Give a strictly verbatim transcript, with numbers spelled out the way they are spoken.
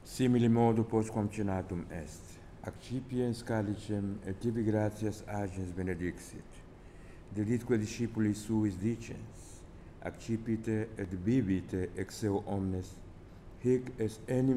Simili modo postquamcenatum est. Accipiens calicem et tibi gratias agens benedixit. Delitque discipuli suis dicens, accipite et bibite ex eo omnes, hic est enim